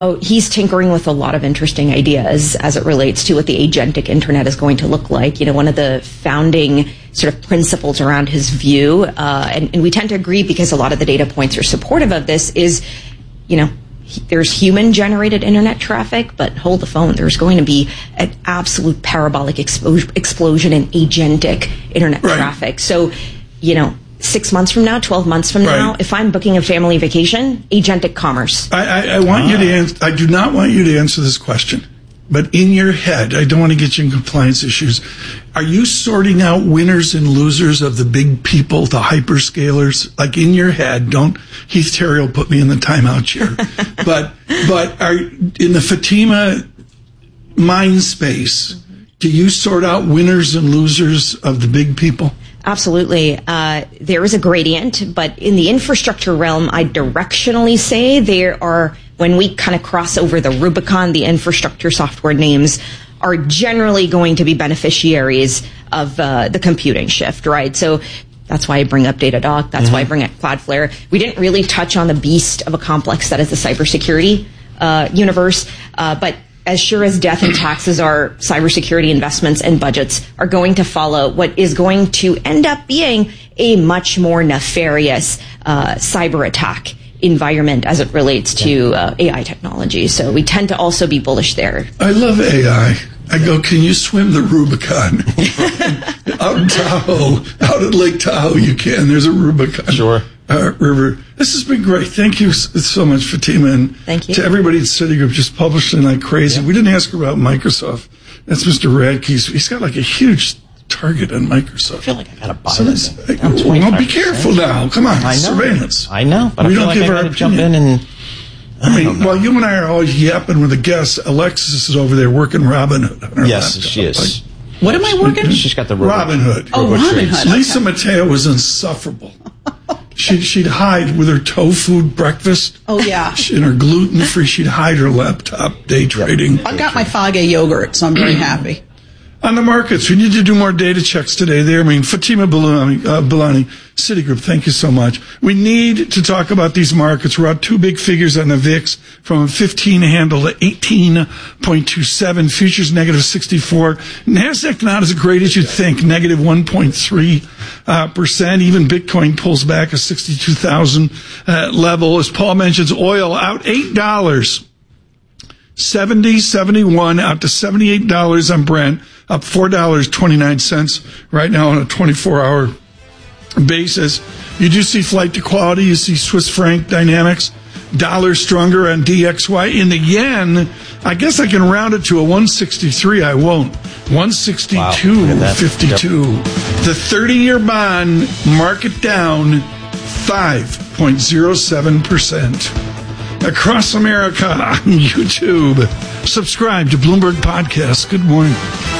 Oh, he's tinkering with a lot of interesting ideas as it relates to what the agentic internet is going to look like. One of the founding sort of principles around his view, and we tend to agree because a lot of the data points are supportive of this, is, there's human-generated internet traffic, but hold the phone. There's going to be an absolute parabolic explosion in agentic internet traffic. So, 6 months from now, 12 months from now, if I'm booking a family vacation, agentic commerce. I want you to answer. I do not want you to answer this question, but in your head, I don't want to get you in compliance issues. Are you sorting out winners and losers of the big people, the hyperscalers? Like in your head, Heath Terry will put me in the timeout chair. but are in the Fatima mind space, do you sort out winners and losers of the big people? Absolutely. There is a gradient, but in the infrastructure realm, I directionally say when we kind of cross over the Rubicon, the infrastructure software names are generally going to be beneficiaries of the computing shift, right? So that's why I bring up Datadog. That's why I bring up Cloudflare. We didn't really touch on the beast of a complex that is the cybersecurity universe, but as sure as death and taxes are, cybersecurity investments and budgets are going to follow what is going to end up being a much more nefarious cyber attack environment as it relates to AI technology. So we tend to also be bullish there. I love AI. I go, can you swim the Rubicon? Out in Tahoe, out at Lake Tahoe, you can. There's a Rubicon river. This has been great. Thank you so much, Fatima. And thank you. To everybody at Citigroup, just publishing like crazy. Yeah. We didn't ask about Microsoft. That's Mr. Radke. He's got like a huge target on Microsoft. I feel like I got to buy this. Well, be careful now. Come on, surveillance. I know, but we don't give our jump in and... Well, you and I are always yapping with the guests. Alexis is over there working Robinhood on her laptop. She is. What am I working? She's got the Robinhood. Oh, Robinhood. Lisa Mateo was insufferable. She'd hide with her tofu breakfast. Oh, yeah. And her gluten-free. She'd hide her laptop day trading. I got my Fage yogurt, so I'm very happy. On the markets, we need to do more data checks today there. Fatima Bolani, Citigroup, thank you so much. We need to talk about these markets. We're out two big figures on the VIX from a 15 handle to 18.27. Futures negative 64. NASDAQ not as great as you'd think, negative 1.3%. Even Bitcoin pulls back a 62,000 level. As Paul mentions, oil out $8. 71 out to $78 on Brent, up $4.29 right now on a 24-hour basis. You do see flight to quality. You see Swiss franc dynamics. Dollar stronger on DXY. In the yen, I guess I can round it to a 163. I won't. 162.52. Yep. The 30-year bond market down 5.07%. Across America on YouTube. Subscribe to Bloomberg Podcast. Good morning.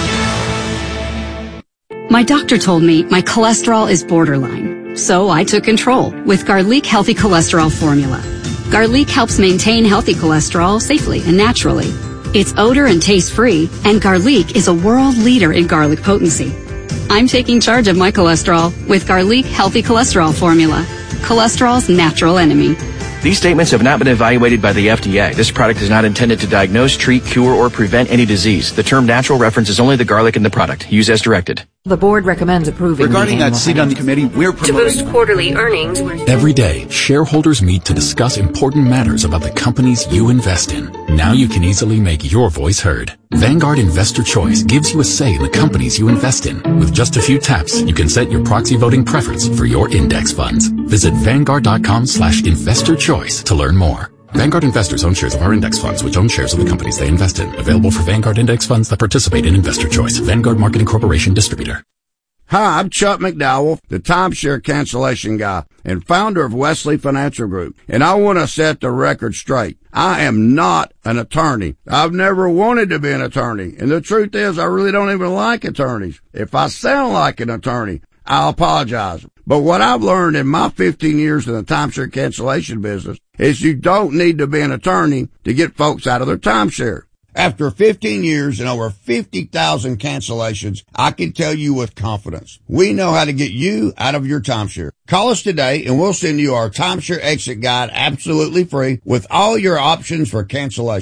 My doctor told me my cholesterol is borderline, so I took control with Garlic Healthy Cholesterol Formula. Garlic helps maintain healthy cholesterol safely and naturally. It's odor and taste-free, and Garlic is a world leader in garlic potency. I'm taking charge of my cholesterol with Garlic Healthy Cholesterol Formula, cholesterol's natural enemy. These statements have not been evaluated by the FDA. This product is not intended to diagnose, treat, cure, or prevent any disease. The term natural references only the garlic in the product. Use as directed. The board recommends approving. Regarding that seat on the committee, we're promoting... To boost quarterly earnings... Every day, shareholders meet to discuss important matters about the companies you invest in. Now you can easily make your voice heard. Vanguard Investor Choice gives you a say in the companies you invest in. With just a few taps, you can set your proxy voting preference for your index funds. Visit Vanguard.com/investorchoice to learn more. Vanguard investors own shares of our index funds, which own shares of the companies they invest in. Available for Vanguard index funds that participate in Investor Choice. Vanguard Marketing Corporation distributor. Hi, I'm Chuck McDowell, the timeshare cancellation guy and founder of Wesley Financial Group. And I want to set the record straight. I am not an attorney. I've never wanted to be an attorney. And the truth is, I really don't even like attorneys. If I sound like an attorney, I'll apologize. But what I've learned in my 15 years in the timeshare cancellation business is you don't need to be an attorney to get folks out of their timeshare. After 15 years and over 50,000 cancellations, I can tell you with confidence, we know how to get you out of your timeshare. Call us today and we'll send you our timeshare exit guide absolutely free with all your options for cancellation.